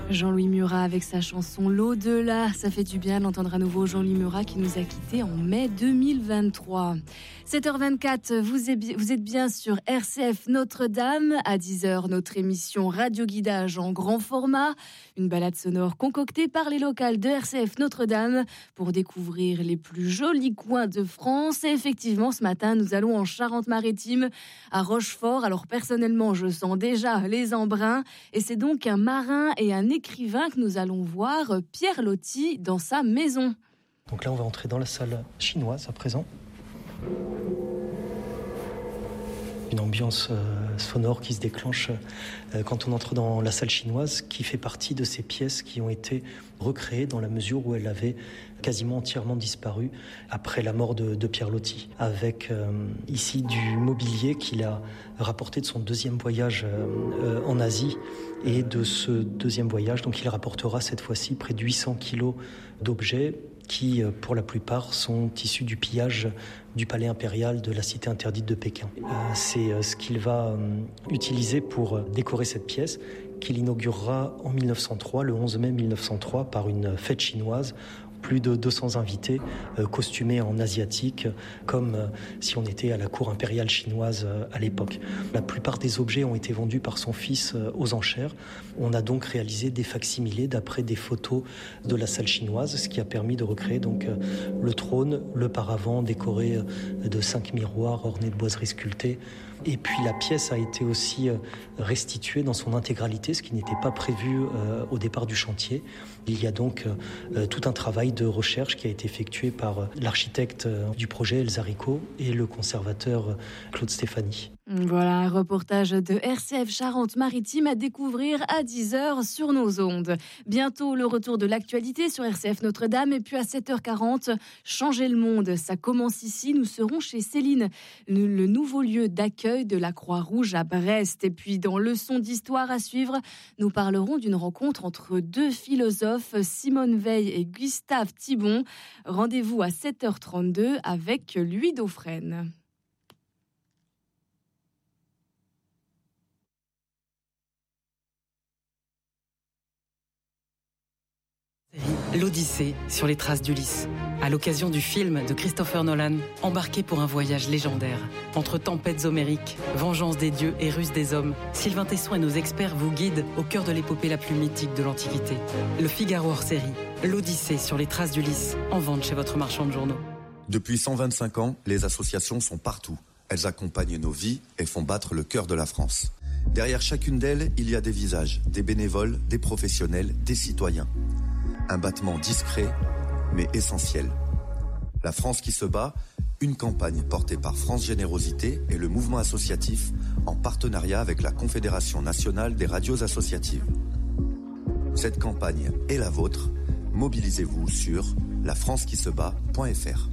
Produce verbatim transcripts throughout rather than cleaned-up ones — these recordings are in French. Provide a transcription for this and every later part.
Jean-Louis Murat avec sa chanson L'au-delà, ça fait du bien d'entendre à nouveau Jean-Louis Murat qui nous a quittés en mai deux mille vingt-trois. sept heures vingt-quatre, vous êtes bien sur R C F Notre-Dame. À dix heures, notre émission Radio Guidage en grand format. Une balade sonore concoctée par les locales de R C F Notre-Dame pour découvrir les plus jolis coins de France. Et effectivement, ce matin, nous allons en Charente-Maritime, à Rochefort. Alors personnellement, je sens déjà les embruns. Et c'est donc un marin et un écrivain que nous allons voir, Pierre Loti, dans sa maison. Donc là, on va entrer dans la salle chinoise à présent. Une ambiance euh, sonore qui se déclenche euh, quand on entre dans la salle chinoise, qui fait partie de ces pièces qui ont été recréées dans la mesure où elle avait quasiment entièrement disparu après la mort de, de Pierre Loti, avec euh, ici du mobilier qu'il a rapporté de son deuxième voyage euh, euh, en Asie. Et de ce deuxième voyage, donc il rapportera cette fois-ci près de huit cents kilos d'objets qui, pour la plupart, sont issus du pillage du palais impérial de la cité interdite de Pékin. Euh, c'est ce qu'il va euh, utiliser pour décorer cette pièce, qu'il inaugurera en mille neuf cent trois, le onze mai mille neuf cent trois, par une fête chinoise. Plus de deux cents invités euh, costumés en asiatique, comme euh, si on était à la cour impériale chinoise euh, à l'époque. La plupart des objets ont été vendus par son fils euh, aux enchères. On a donc réalisé des facsimilés d'après des photos de la salle chinoise, ce qui a permis de recréer donc euh, le trône, le paravent décoré euh, de cinq miroirs ornés de boiseries sculptées. Et puis la pièce a été aussi restituée dans son intégralité, ce qui n'était pas prévu euh, au départ du chantier. Il y a donc euh, tout un travail de recherche qui a été effectué par l'architecte du projet Elsa Rico et le conservateur Claude Stéphanie. Voilà un reportage de R C F Charente-Maritime à découvrir à dix heures sur nos ondes. Bientôt le retour de l'actualité sur R C F Notre-Dame et puis à sept heures quarante, changer le monde. Ça commence ici, nous serons chez Céline, le nouveau lieu d'accueil de la Croix-Rouge à Brest. Et puis dans Leçon d'histoire à suivre, nous parlerons d'une rencontre entre deux philosophes, Simone Veil et Gustave Thibon. Rendez-vous à sept heures trente-deux avec Louis Dauphren. L'Odyssée sur les traces d'Ulysse. À l'occasion du film de Christopher Nolan, embarqué pour un voyage légendaire. Entre tempêtes homériques, vengeance des dieux et ruse des hommes, Sylvain Tesson et nos experts vous guident au cœur de l'épopée la plus mythique de l'Antiquité. Le Figaro hors série, L'Odyssée sur les traces d'Ulysse, en vente chez votre marchand de journaux. Depuis cent vingt-cinq ans, les associations sont partout. Elles accompagnent nos vies et font battre le cœur de la France. Derrière chacune d'elles, il y a des visages, des bénévoles, des professionnels, des citoyens. Un battement discret, mais essentiel. La France qui se bat, une campagne portée par France Générosité et le mouvement associatif en partenariat avec la Confédération nationale des radios associatives. Cette campagne est la vôtre. Mobilisez-vous sur la france qui se bat point f r.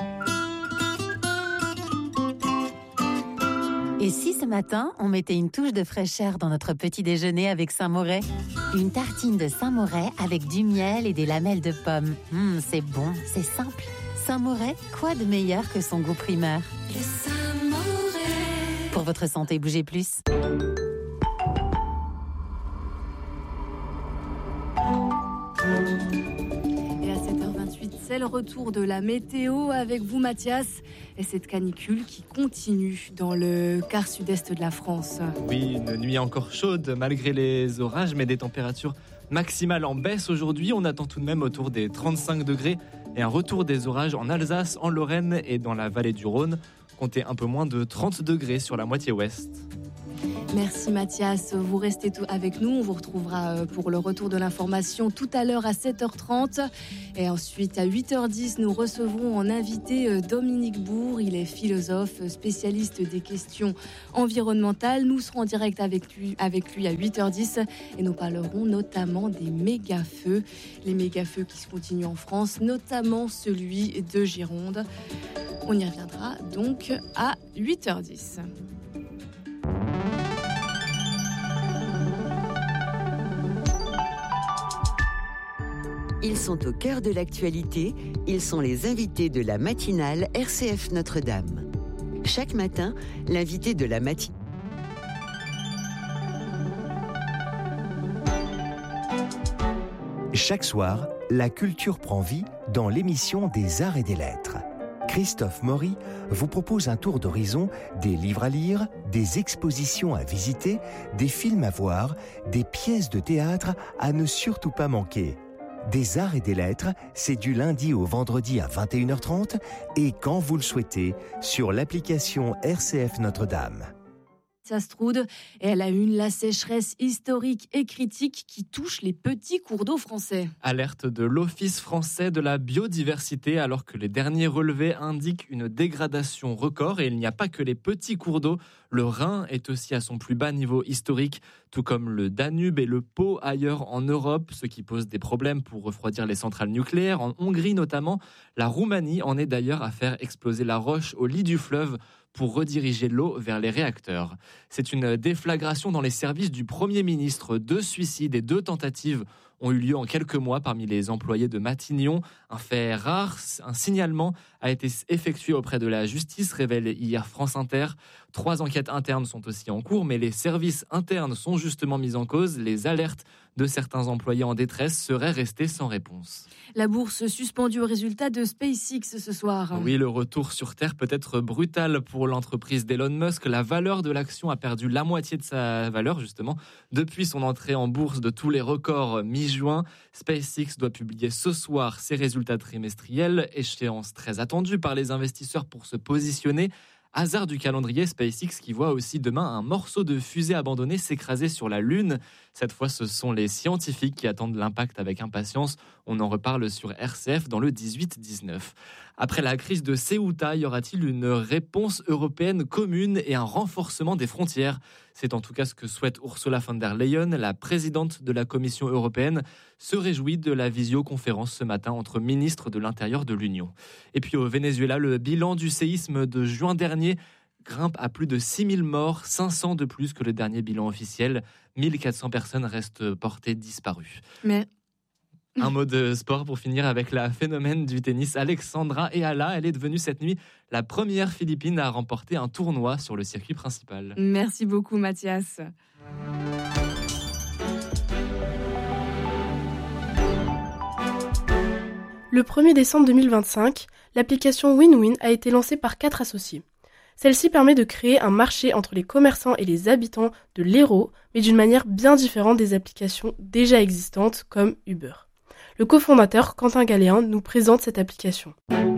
Et si ce matin, on mettait une touche de fraîcheur dans notre petit déjeuner avec Saint-Moret ? Une tartine de Saint-Moret avec du miel et des lamelles de pommes. Mmh, c'est bon, c'est simple. Saint-Moret, quoi de meilleur que son goût primeur ? Le Saint-Moret. Pour votre santé, bougez plus. Et à sept heures vingt-huit, c'est le retour de la météo avec vous, Mathias, et cette canicule qui continue dans le quart sud-est de la France. Oui, une nuit encore chaude malgré les orages, mais des températures maximales en baisse aujourd'hui. On attend tout de même autour des trente-cinq degrés et un retour des orages en Alsace, en Lorraine et dans la vallée du Rhône. Comptez un peu moins de trente degrés sur la moitié ouest. Merci Mathias, vous restez tout avec nous, on vous retrouvera pour le retour de l'information tout à l'heure à sept heures trente et ensuite à huit heures dix nous recevrons en invité Dominique Bourg, il est philosophe, spécialiste des questions environnementales. Nous serons en direct avec lui, avec lui à huit heures dix et nous parlerons notamment des méga-feux, les méga-feux qui se continuent en France, notamment celui de Gironde. On y reviendra donc à huit heures dix. Ils sont au cœur de l'actualité, ils sont les invités de la matinale R C F Notre-Dame. Chaque matin, l'invité de la matinale... Chaque soir, la culture prend vie dans l'émission des Arts et des Lettres. Christophe Maury vous propose un tour d'horizon des livres à lire, des expositions à visiter, des films à voir, des pièces de théâtre à ne surtout pas manquer. Des Arts et des Lettres, c'est du lundi au vendredi à vingt et une heures trente et quand vous le souhaitez, sur l'application R C F Notre-Dame. Sastrud, et elle a une la sécheresse historique et critique qui touche les petits cours d'eau français. Alerte de l'Office français de la biodiversité alors que les derniers relevés indiquent une dégradation record et il n'y a pas que les petits cours d'eau. Le Rhin est aussi à son plus bas niveau historique, tout comme le Danube et le Pô ailleurs en Europe, ce qui pose des problèmes pour refroidir les centrales nucléaires. En Hongrie notamment, la Roumanie en est d'ailleurs à faire exploser la roche au lit du fleuve pour rediriger l'eau vers les réacteurs. C'est une déflagration dans les services du Premier ministre. Deux suicides et deux tentatives ont eu lieu en quelques mois parmi les employés de Matignon. Un fait rare, un signalement a été effectué auprès de la justice, révèle hier France Inter. Trois enquêtes internes sont aussi en cours, mais les services internes sont justement mis en cause. Les alertes de certains employés en détresse seraient restées sans réponse. La bourse suspendue au résultat de SpaceX ce soir. Oui, le retour sur Terre peut être brutal pour l'entreprise d'Elon Musk. La valeur de l'action a perdu la moitié de sa valeur, justement, depuis son entrée en bourse de tous les records mi-juin. SpaceX doit publier ce soir ses résultats trimestriels, échéance très attendue par les investisseurs pour se positionner. Hasard du calendrier, SpaceX qui voit aussi demain un morceau de fusée abandonné s'écraser sur la Lune. Cette fois, ce sont les scientifiques qui attendent l'impact avec impatience. On en reparle sur R C F dans le dix-huit dix-neuf. Après la crise de Ceuta, y aura-t-il une réponse européenne commune et un renforcement des frontières ? C'est en tout cas ce que souhaite Ursula von der Leyen, la présidente de la Commission européenne, se réjouit de la visioconférence ce matin entre ministres de l'Intérieur de l'Union. Et puis au Venezuela, le bilan du séisme de juin dernier grimpe à plus de six mille morts, cinq cents de plus que le dernier bilan officiel. mille quatre cents personnes restent portées disparues. Mais... Un mot de sport pour finir avec la phénomène du tennis Alexandra Eala. Elle est devenue cette nuit la première Philippine à remporter un tournoi sur le circuit principal. Merci beaucoup Mathias. Le premier décembre deux mille vingt-cinq, l'application WinWin a été lancée par quatre associés. Celle-ci permet de créer un marché entre les commerçants et les habitants de l'Hérault, mais d'une manière bien différente des applications déjà existantes comme Uber. Le cofondateur, Quentin Galéen, nous présente cette application.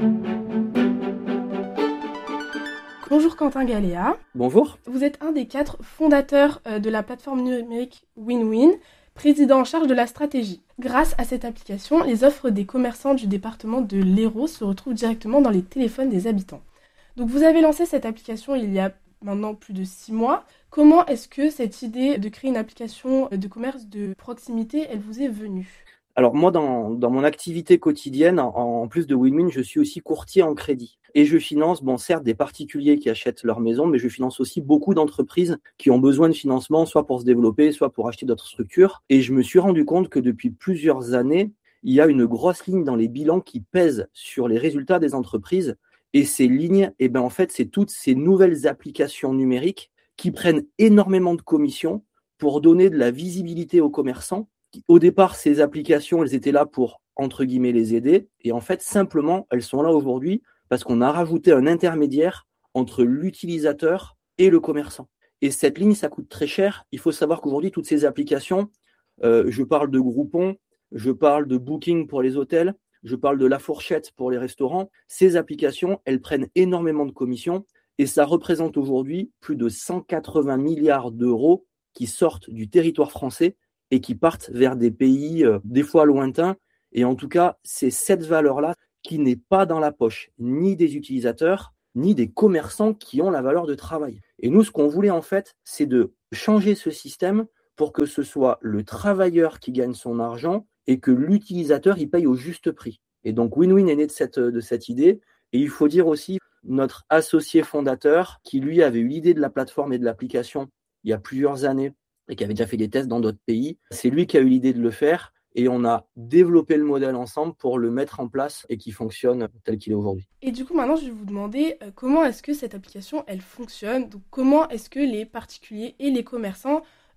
Bonjour Quentin Galéa. Bonjour. Vous êtes un des quatre fondateurs de la plateforme numérique WinWin, président en charge de la stratégie. Grâce à cette application, les offres des commerçants du département de l'Hérault se retrouvent directement dans les téléphones des habitants. Donc vous avez lancé cette application il y a maintenant plus de six mois. Comment est-ce que cette idée de créer une application de commerce de proximité, elle vous est venue ? Alors moi, dans, dans mon activité quotidienne, en, en plus de WinWin, je suis aussi courtier en crédit. Et je finance, bon certes, des particuliers qui achètent leur maison, mais je finance aussi beaucoup d'entreprises qui ont besoin de financement, soit pour se développer, soit pour acheter d'autres structures. Et je me suis rendu compte que depuis plusieurs années, il y a une grosse ligne dans les bilans qui pèse sur les résultats des entreprises. Et ces lignes, eh ben, en fait, c'est toutes ces nouvelles applications numériques qui prennent énormément de commissions pour donner de la visibilité aux commerçants. Au départ, ces applications, elles étaient là pour, entre guillemets, les aider. Et en fait, simplement, elles sont là aujourd'hui parce qu'on a rajouté un intermédiaire entre l'utilisateur et le commerçant. Et cette ligne, ça coûte très cher. Il faut savoir qu'aujourd'hui, toutes ces applications, euh, je parle de Groupon, je parle de Booking pour les hôtels, je parle de La Fourchette pour les restaurants. Ces applications, elles prennent énormément de commissions et ça représente aujourd'hui plus de cent quatre-vingts milliards d'euros qui sortent du territoire français et qui partent vers des pays euh, des fois lointains. Et en tout cas, c'est cette valeur-là qui n'est pas dans la poche ni des utilisateurs, ni des commerçants qui ont la valeur de travail. Et nous, ce qu'on voulait en fait, c'est de changer ce système pour que ce soit le travailleur qui gagne son argent et que l'utilisateur il paye au juste prix. Et donc WinWin est né de cette, de cette idée. Et il faut dire aussi notre associé fondateur qui lui avait eu l'idée de la plateforme et de l'application il y a plusieurs années et qui avait déjà fait des tests dans d'autres pays. C'est lui qui a eu l'idée de le faire et on a développé le modèle ensemble pour le mettre en place et qui fonctionne tel qu'il est aujourd'hui. Et du coup, maintenant, je vais vous demander euh, comment est-ce que cette application, elle fonctionne. Donc, comment est-ce que les particuliers et les commerçants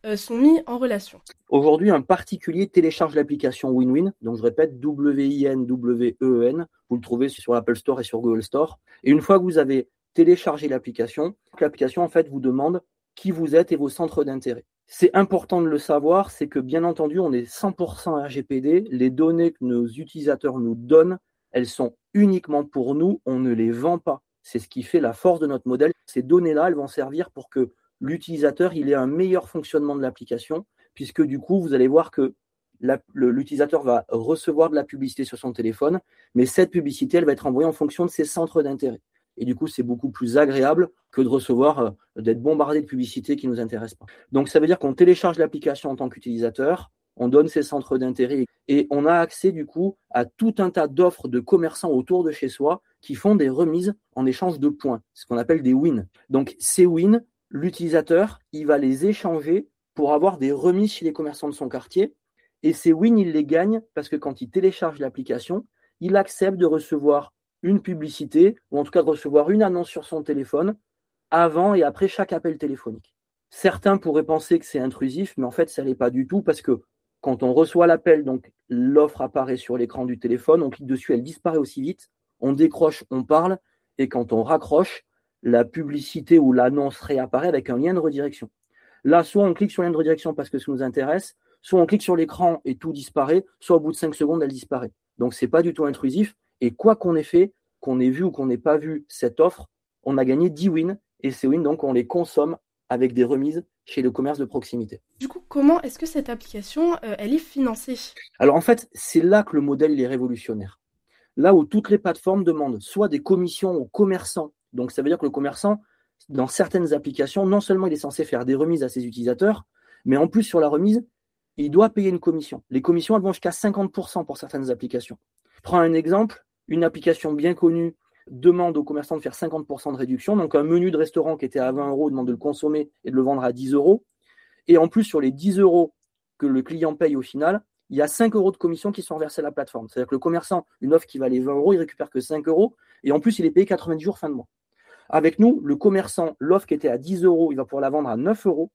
euh, sont mis en relation. Aujourd'hui, un particulier télécharge l'application WinWin, donc je répète, W I N W E E N, vous le trouvez sur l'Apple Store et sur Google Store. Et une fois que vous avez téléchargé l'application, l'application en fait vous demande qui vous êtes et vos centres d'intérêt. C'est important de le savoir, c'est que bien entendu, on est cent pour cent R G P D, les données que nos utilisateurs nous donnent, elles sont uniquement pour nous, on ne les vend pas. C'est ce qui fait la force de notre modèle. Ces données-là, elles vont servir pour que l'utilisateur il ait un meilleur fonctionnement de l'application, puisque du coup, vous allez voir que la, le, l'utilisateur va recevoir de la publicité sur son téléphone, mais cette publicité, elle va être envoyée en fonction de ses centres d'intérêt. Et du coup, c'est beaucoup plus agréable que de recevoir, euh, d'être bombardé de publicités qui ne nous intéressent pas. Donc, ça veut dire qu'on télécharge l'application en tant qu'utilisateur, on donne ses centres d'intérêt et on a accès du coup à tout un tas d'offres de commerçants autour de chez soi qui font des remises en échange de points, ce qu'on appelle des wins. Donc, ces wins, l'utilisateur, il va les échanger pour avoir des remises chez les commerçants de son quartier. Et ces wins, il les gagne parce que quand il télécharge l'application, il accepte de recevoir une publicité, ou en tout cas de recevoir une annonce sur son téléphone, avant et après chaque appel téléphonique. Certains pourraient penser que c'est intrusif, mais en fait, ça ne l'est pas du tout, parce que quand on reçoit l'appel, donc l'offre apparaît sur l'écran du téléphone, on clique dessus, elle disparaît aussi vite, on décroche, on parle, et quand on raccroche, la publicité ou l'annonce réapparaît avec un lien de redirection. Là, soit on clique sur le lien de redirection parce que ça nous intéresse, soit on clique sur l'écran et tout disparaît, soit au bout de cinq secondes, elle disparaît. Donc, ce n'est pas du tout intrusif. Et quoi qu'on ait fait, qu'on ait vu ou qu'on n'ait pas vu cette offre, on a gagné dix wins. Et ces wins, donc, on les consomme avec des remises chez le commerce de proximité. Du coup, comment est-ce que cette application, euh, elle est financée ? Alors, en fait, c'est là que le modèle il est révolutionnaire. Là où toutes les plateformes demandent soit des commissions aux commerçants. Donc, ça veut dire que le commerçant, dans certaines applications, non seulement il est censé faire des remises à ses utilisateurs, mais en plus, sur la remise, il doit payer une commission. Les commissions, elles vont jusqu'à cinquante pour cent pour certaines applications. Je prends un exemple. Une application bien connue demande aux commerçants de faire cinquante pour cent de réduction. Donc, un menu de restaurant qui était à vingt euros demande de le consommer et de le vendre à dix euros. Et en plus, sur les dix euros que le client paye au final, il y a cinq euros de commission qui sont versés à la plateforme. C'est-à-dire que le commerçant, une offre qui valait vingt euros, il récupère que cinq euros. Et en plus, il est payé quatre-vingt-dix jours fin de mois. Avec nous, le commerçant, l'offre qui était à dix euros, il va pouvoir la vendre à neuf euros.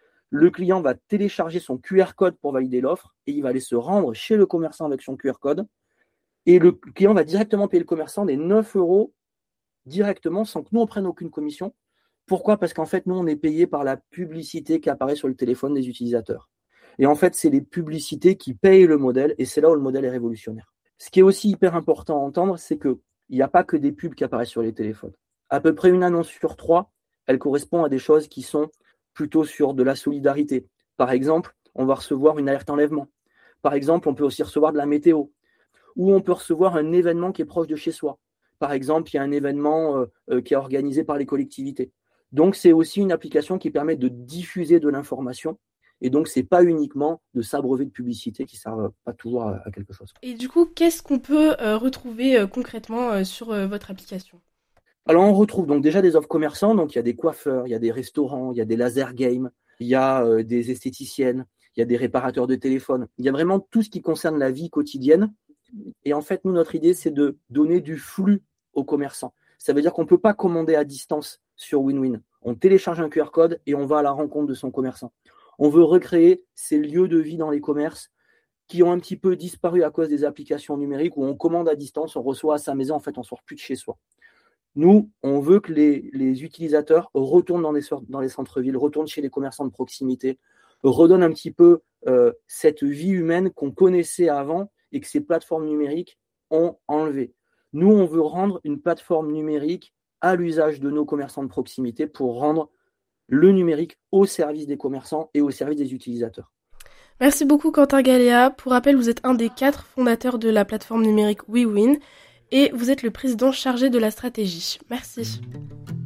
Le client va télécharger son Q R code pour valider l'offre et il va aller se rendre chez le commerçant avec son Q R code. Et le client va directement payer le commerçant les neuf euros directement sans que nous, on prenne aucune commission. Pourquoi ? Parce qu'en fait, nous, on est payé par la publicité qui apparaît sur le téléphone des utilisateurs. Et en fait, c'est les publicités qui payent le modèle et c'est là où le modèle est révolutionnaire. Ce qui est aussi hyper important à entendre, c'est qu'il n'y a pas que des pubs qui apparaissent sur les téléphones. À peu près une annonce sur trois, elle correspond à des choses qui sont plutôt sur de la solidarité. Par exemple, on va recevoir une alerte enlèvement. Par exemple, on peut aussi recevoir de la météo. Ou on peut recevoir un événement qui est proche de chez soi. Par exemple, il y a un événement euh, euh, qui est organisé par les collectivités. Donc, c'est aussi une application qui permet de diffuser de l'information. Et donc, ce n'est pas uniquement de s'abreuver de publicité qui ne servent pas toujours à, à quelque chose. Et du coup, qu'est-ce qu'on peut euh, retrouver euh, concrètement euh, sur euh, votre application ? Alors, on retrouve donc déjà des offres commerçants. Donc, il y a des coiffeurs, il y a des restaurants, il y a des laser games, il y a euh, des esthéticiennes, il y a des réparateurs de téléphones. Il y a vraiment tout ce qui concerne la vie quotidienne. Et en fait, nous, notre idée, c'est de donner du flux aux commerçants. Ça veut dire qu'on ne peut pas commander à distance sur WinWin. On télécharge un Q R code et on va à la rencontre de son commerçant. On veut recréer ces lieux de vie dans les commerces qui ont un petit peu disparu à cause des applications numériques où on commande à distance, on reçoit à sa maison, en fait, on ne sort plus de chez soi. Nous, on veut que les, les utilisateurs retournent dans les, dans les centres-villes, retournent chez les commerçants de proximité, redonnent un petit peu euh, cette vie humaine qu'on connaissait avant et que ces plateformes numériques ont enlevé. Nous, on veut rendre une plateforme numérique à l'usage de nos commerçants de proximité pour rendre le numérique au service des commerçants et au service des utilisateurs. Merci beaucoup Quentin Galéa. Pour rappel, vous êtes un des quatre fondateurs de la plateforme numérique WeWin et vous êtes le président chargé de la stratégie. Merci.